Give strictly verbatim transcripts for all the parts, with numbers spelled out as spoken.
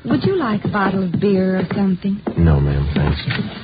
Would you like a bottle of beer or something? No, ma'am, thanks.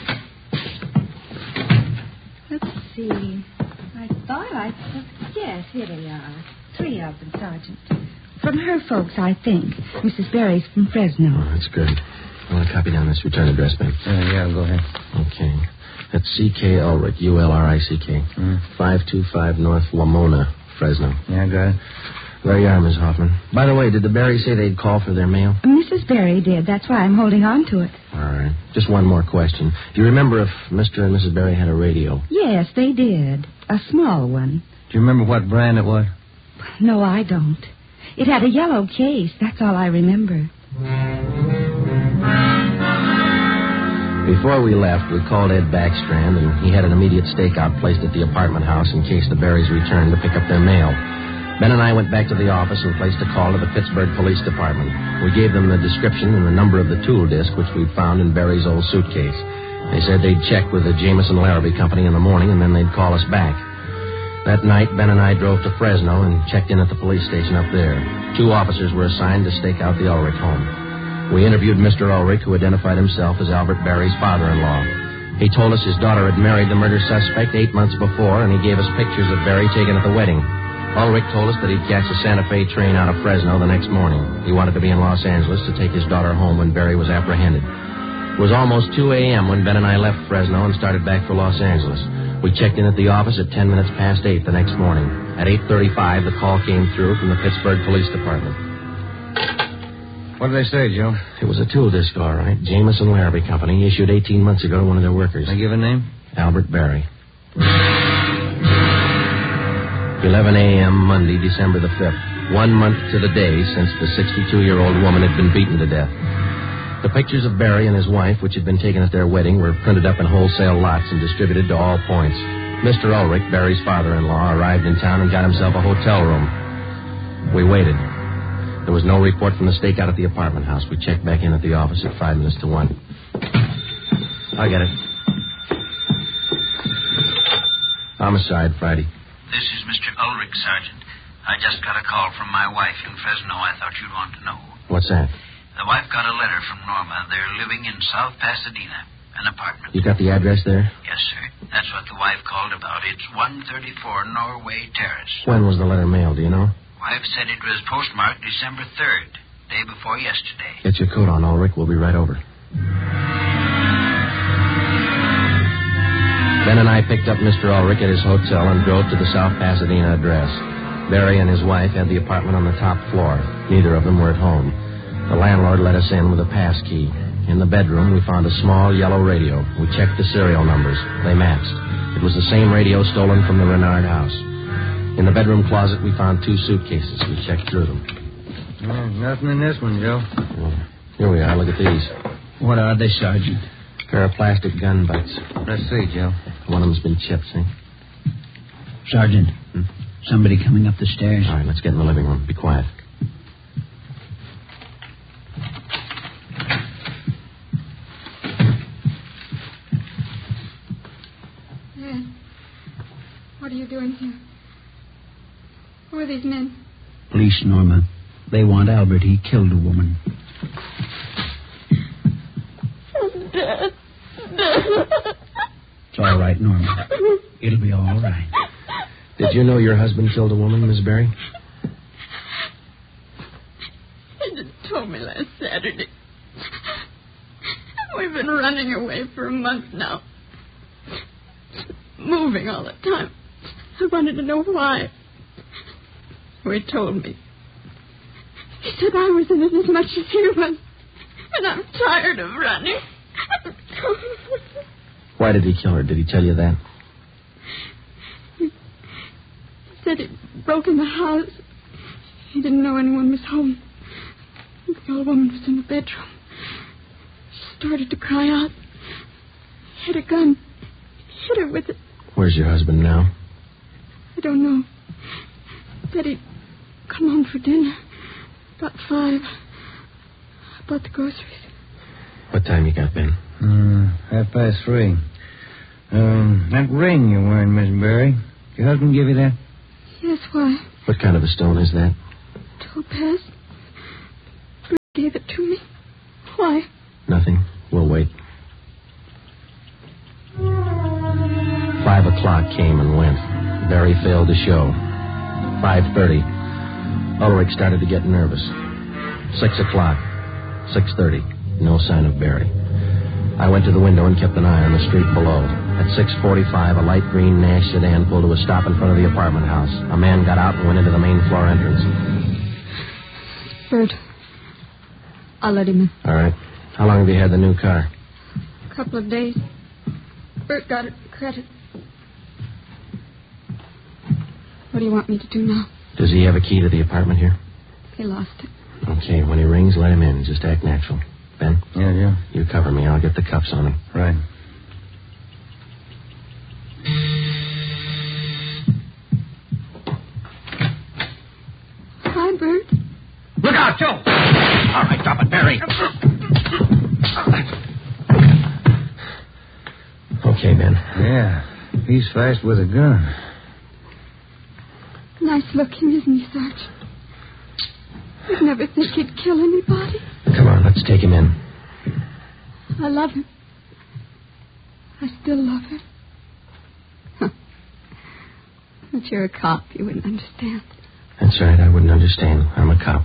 Let's see. I thought I... Yes, here they are. Three of them, Sergeant. From her folks, I think. Missus Berry's from Fresno. Oh, that's good. I want to copy down this return address, ma'am. Uh, yeah, go ahead. Okay. That's C K Ulrich, U L R I C K. Mm. five two five North Lamona, Fresno. Yeah, got it. There you are, Miss Hoffman. By the way, did the Berrys say they'd call for their mail? Missus Berry did. That's why I'm holding on to it. All right. Just one more question. Do you remember if Mister and Missus Berry had a radio? Yes, they did. A small one. Do you remember what brand it was? No, I don't. It had a yellow case. That's all I remember. Before we left, we called Ed Backstrand, and he had an immediate stakeout placed at the apartment house in case the Berrys returned to pick up their mail. Ben and I went back to the office and placed a call to the Pittsburgh Police Department. We gave them the description and the number of the tool disc which we'd found in Berry's old suitcase. They said they'd check with the Jameson Larrabee Company in the morning, and then they'd call us back. That night, Ben and I drove to Fresno and checked in at the police station up there. Two officers were assigned to stake out the Ulrich home. We interviewed Mister Ulrich, who identified himself as Albert Berry's father-in-law. He told us his daughter had married the murder suspect eight months before, and he gave us pictures of Berry taken at the wedding. Ulrich told us that he'd catch a Santa Fe train out of Fresno the next morning. He wanted to be in Los Angeles to take his daughter home when Berry was apprehended. It was almost two a.m. when Ben and I left Fresno and started back for Los Angeles. We checked in at the office at ten minutes past eight the next morning. At eight thirty-five, the call came through from the Pittsburgh Police Department. What did they say, Joe? It was a tool disc, all right. Jameson Larrabee Company, issued eighteen months ago to one of their workers. They give a name? Albert Berry. eleven a.m. Monday, December the fifth. One month to the day since the sixty-two-year-old woman had been beaten to death. The pictures of Berry and his wife, which had been taken at their wedding, were printed up in wholesale lots and distributed to all points. Mister Ulrich, Berry's father-in-law, arrived in town and got himself a hotel room. We waited. There was no report from the stakeout at the apartment house. We checked back in at the office at five minutes to one. I get it. Homicide, Friday. This is Mister Ulrich, Sergeant. I just got a call from my wife in Fresno. I thought you'd want to know. What's that? The wife got a letter from Norma. They're living in South Pasadena, an apartment. You got the address there? Yes, sir. That's what the wife called about. It's one thirty-four Norway Terrace. When was the letter mailed, do you know? Wife said it was postmarked December third, day before yesterday. Get your coat on, Ulrich. We'll be right over. Ben and I picked up Mister Ulrich at his hotel and drove to the South Pasadena address. Berry and his wife had the apartment on the top floor. Neither of them were at home. The landlord let us in with a pass key. In the bedroom, we found a small yellow radio. We checked the serial numbers. They matched. It was the same radio stolen from the Renard house. In the bedroom closet, we found two suitcases. We checked through them. Oh, nothing in this one, Joe. Well, here we are. Look at these. What are they, Sergeant? A pair of plastic gun butts. Let's see, Joe. One of them's been chipped, see? Sergeant, Hmm? somebody coming up the stairs. All right, let's get in the living room. Be quiet. Ed, what are you doing here? Who are these men? Police, Norma. They want Albert. He killed a woman. Dead. It's all right, Norma. It'll be all right. Did you know your husband killed a woman, Miss Berry? He just told me last Saturday. We've been running away for a month now. Moving all the time. I wanted to know why. So he told me. He said I was in it as much as he was. And I'm tired of running. Why did he kill her? Did he tell you that? He said he broke in the house. He didn't know anyone was home. The old woman was in the bedroom. She started to cry out. He had a gun. He hit her with it. Where's your husband now? I don't know. Said he'd come home for dinner. About five. I bought the groceries. What time you got, Ben? Uh, half past three. Um, that ring you're wearing, Miss Berry. Did your husband give you that? Yes, why? What kind of a stone is that? Topaz. Bruce gave it to me. Why? Nothing. We'll wait. Five o'clock came and went. Barry failed to show. Five thirty. Ulrich started to get nervous. Six o'clock. Six thirty. No sign of Barry. I went to the window and kept an eye on the street below. At six forty-five, a light green Nash sedan pulled to a stop in front of the apartment house. A man got out and went into the main floor entrance. Bert. I'll let him in. All right. How long have you had the new car? A couple of days. Bert got it credit. What do you want me to do now? Does he have a key to the apartment here? He lost it. Okay, when he rings, let him in. Just act natural. Ben? Yeah, yeah. You cover me. I'll get the cuffs on him. Right. Hi, Bert. Look out, Joe! All right, drop it, Barry. Okay, Ben. Yeah. He's fast with a gun. Nice looking, isn't he, Sarge? You'd never think he'd kill anybody. Come on, let's take him in. I love him. I still love him. Huh. But you're a cop. You wouldn't understand. That's right. I wouldn't understand. I'm a cop.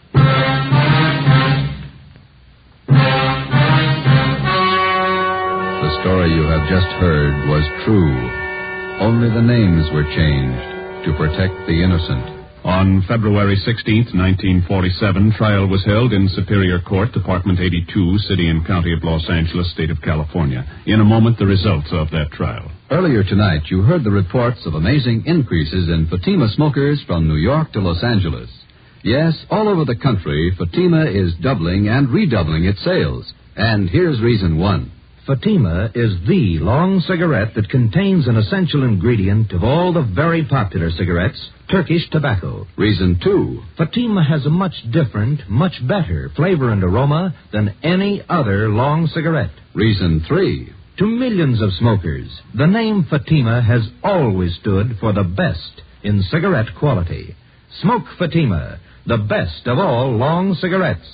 The story you have just heard was true. Only the names were changed to protect the innocent. On February sixteenth, nineteen forty-seven, trial was held in Superior Court, Department eighty-two, City and County of Los Angeles, State of California. In a moment, the results of that trial. Earlier tonight, you heard the reports of amazing increases in Fatima smokers from New York to Los Angeles. Yes, all over the country, Fatima is doubling and redoubling its sales. And here's reason one. Fatima is the long cigarette that contains an essential ingredient of all the very popular cigarettes, Turkish tobacco. Reason two. Fatima has a much different, much better flavor and aroma than any other long cigarette. Reason three. To millions of smokers, the name Fatima has always stood for the best in cigarette quality. Smoke Fatima, the best of all long cigarettes.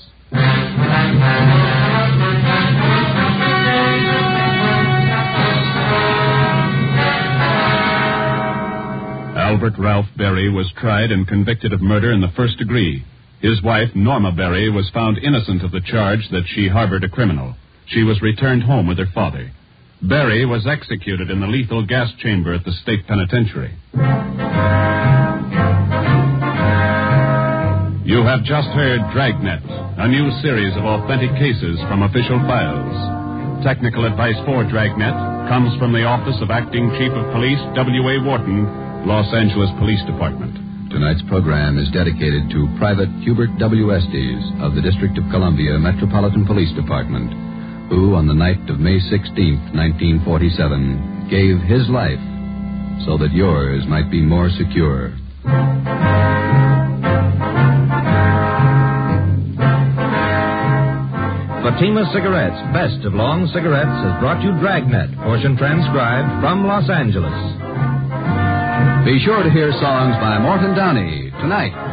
Albert Ralph Berry was tried and convicted of murder in the first degree. His wife, Norma Berry, was found innocent of the charge that she harbored a criminal. She was returned home with her father. Berry was executed in the lethal gas chamber at the state penitentiary. You have just heard Dragnet, a new series of authentic cases from official files. Technical advice for Dragnet comes from the Office of Acting Chief of Police W A Wharton, Los Angeles Police Department. Tonight's program is dedicated to Private Hubert W. Estes of the District of Columbia Metropolitan Police Department, who on the night of May sixteenth, nineteen forty-seven, gave his life so that yours might be more secure. Fatima Cigarettes, best of long cigarettes, has brought you Dragnet, portion transcribed from Los Angeles. Be sure to hear songs by Morton Downey tonight.